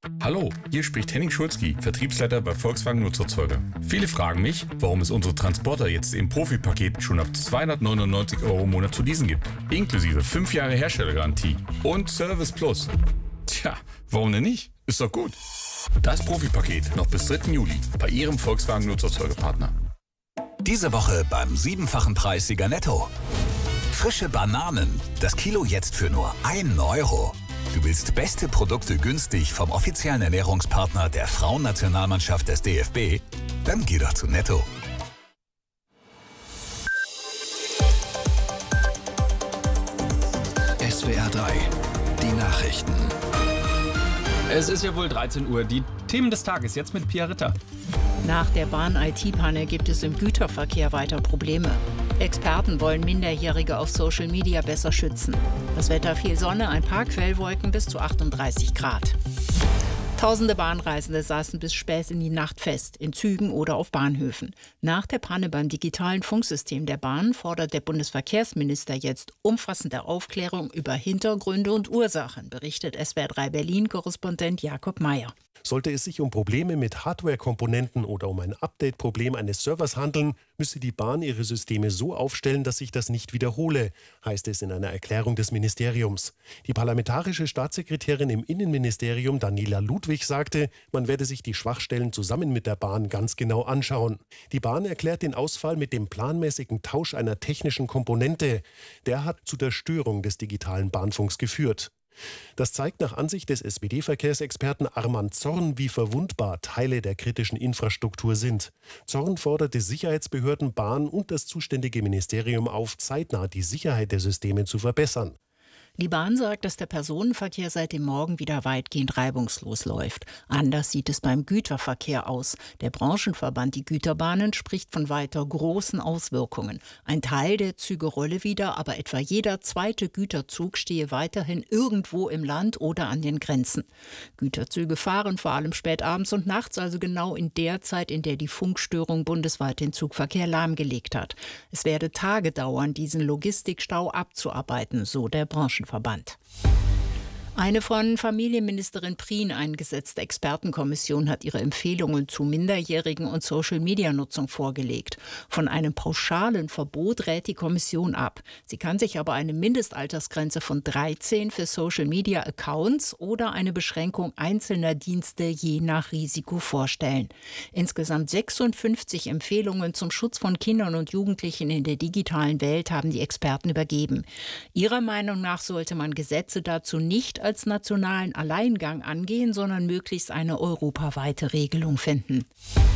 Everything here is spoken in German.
Hallo, hier spricht Henning Schulzki, Vertriebsleiter bei Volkswagen Nutzerzeuger. Viele fragen mich, warum es unsere Transporter jetzt im Profipaket schon ab 299 € im Monat zu leasen gibt. Inklusive 5 Jahre Herstellergarantie und Service Plus. Tja, warum denn nicht? Ist doch gut. Das Profipaket noch bis 3. Juli bei Ihrem Volkswagen Nutzerzeugerpartner. Diese Woche beim 7-fachen Preissieger Netto. Frische Bananen, das Kilo jetzt für nur 1 €. Du willst beste Produkte günstig vom offiziellen Ernährungspartner der Frauennationalmannschaft des DFB? Dann geh doch zu Netto. SWR 3, die Nachrichten. Es ist ja wohl 13 Uhr. Die Themen des Tages jetzt mit Pia Ritter. Nach der Bahn-IT-Panne gibt es im Güterverkehr weiter Probleme. Experten wollen Minderjährige auf Social Media besser schützen. Das Wetter: viel Sonne, ein paar Quellwolken, bis zu 38 Grad. Tausende Bahnreisende saßen bis spät in die Nacht fest, in Zügen oder auf Bahnhöfen. Nach der Panne beim digitalen Funksystem der Bahn fordert der Bundesverkehrsminister jetzt umfassende Aufklärung über Hintergründe und Ursachen, berichtet SWR 3 Berlin-Korrespondent Jakob Meyer. Sollte es sich um Probleme mit Hardware-Komponenten oder um ein Update-Problem eines Servers handeln, müsse die Bahn ihre Systeme so aufstellen, dass sich das nicht wiederhole, heißt es in einer Erklärung des Ministeriums. Die parlamentarische Staatssekretärin im Innenministerium Daniela Ludwig sagte, man werde sich die Schwachstellen zusammen mit der Bahn ganz genau anschauen. Die Bahn erklärt den Ausfall mit dem planmäßigen Tausch einer technischen Komponente. Der hat zu der Störung des digitalen Bahnfunks geführt. Das zeigt nach Ansicht des SPD-Verkehrsexperten Arman Zorn, wie verwundbar Teile der kritischen Infrastruktur sind. Zorn forderte Sicherheitsbehörden, Bahn und das zuständige Ministerium auf, zeitnah die Sicherheit der Systeme zu verbessern. Die Bahn sagt, dass der Personenverkehr seit dem Morgen wieder weitgehend reibungslos läuft. Anders sieht es beim Güterverkehr aus. Der Branchenverband Die Güterbahnen spricht von weiter großen Auswirkungen. Ein Teil der Züge rolle wieder, aber etwa jeder zweite Güterzug stehe weiterhin irgendwo im Land oder an den Grenzen. Güterzüge fahren vor allem spät abends und nachts, also genau in der Zeit, in der die Funkstörung bundesweit den Zugverkehr lahmgelegt hat. Es werde Tage dauern, diesen Logistikstau abzuarbeiten, so der Branchenverband. Eine von Familienministerin Prien eingesetzte Expertenkommission hat ihre Empfehlungen zu Minderjährigen und Social-Media-Nutzung vorgelegt. Von einem pauschalen Verbot rät die Kommission ab. Sie kann sich aber eine Mindestaltersgrenze von 13 für Social-Media-Accounts oder eine Beschränkung einzelner Dienste je nach Risiko vorstellen. Insgesamt 56 Empfehlungen zum Schutz von Kindern und Jugendlichen in der digitalen Welt haben die Experten übergeben. Ihrer Meinung nach sollte man Gesetze dazu nicht als nationalen Alleingang angehen, sondern möglichst eine europaweite Regelung finden.